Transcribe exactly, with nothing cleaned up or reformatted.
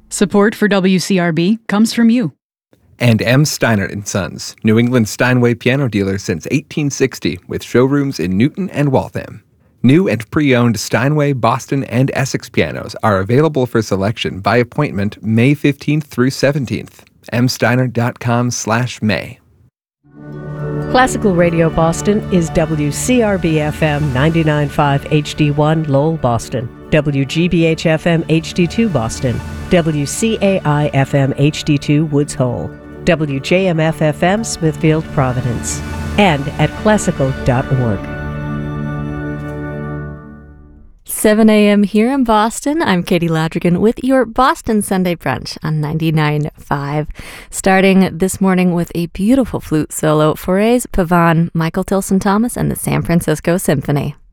Support for W C R B comes from you. And M. Steinert and Sons, New England Steinway piano dealer since eighteen sixty, with showrooms in Newton and Waltham. New and pre-owned Steinway, Boston, and Essex pianos are available for selection by appointment May fifteenth through seventeenth. m steiner dot com slash may. Classical Radio Boston is W C R B F M ninety-nine point five H D one Lowell, Boston, W G B H F M H D two Boston, W C A I F M H D two Woods Hole, W J M F F M Smithfield, Providence, and at classical dot org. seven a.m. here in Boston. I'm Katie Ladrigan with your Boston Sunday Brunch on ninety-nine point five. Starting this morning with a beautiful flute solo, Forez Pavan, Michael Tilson Thomas, and the San Francisco Symphony.